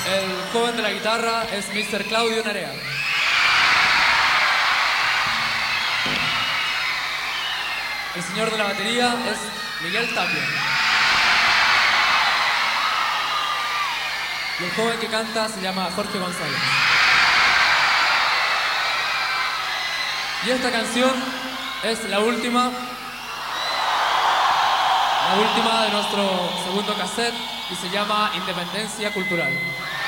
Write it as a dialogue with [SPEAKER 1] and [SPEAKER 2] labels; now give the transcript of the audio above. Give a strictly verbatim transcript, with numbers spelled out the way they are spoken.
[SPEAKER 1] El joven de la guitarra es mister Claudio Narea. El señor de la batería es Miguel Tapia. Y el joven que canta se llama Jorge González. Y esta canción es la última, la última de nuestro segundo cassette y se llama Independencia Cultural.